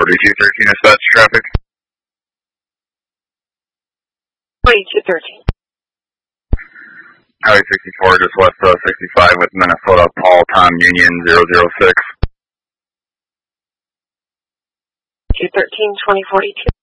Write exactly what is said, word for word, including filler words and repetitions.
forty-two thirteen dispatch traffic. forty-two thirteen. Highway sixty-four, just west of sixty-five with Minnesota, Paul, Tom, Union, zero zero six. two thirteen, twenty forty-two.